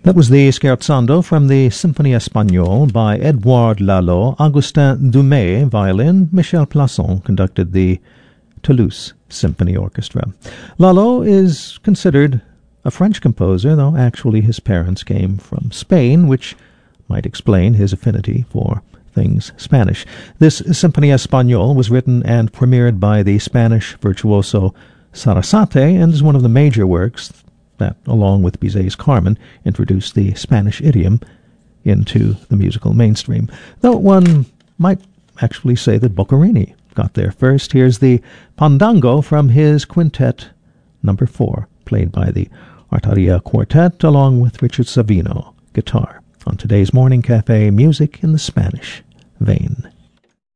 That was the Scherzando from the Symphonie Espagnole by Edouard Lalo. Augustin Dumay, violin. Michel Plasson conducted the Toulouse Symphony Orchestra. Lalo is considered a French composer, though actually his parents came from Spain, which might explain his affinity for things Spanish. This Symphonie Espagnole was written and premiered by the Spanish virtuoso Sarasate and is one of the major works that, along with Bizet's Carmen, introduced the Spanish idiom into the musical mainstream. Though one might actually say that Boccherini got there first. Here's the Pandango from his Quintet number 4, played by the Artaria Quartet, along with Richard Savino, guitar, on today's Morning Cafe, music in the Spanish vein.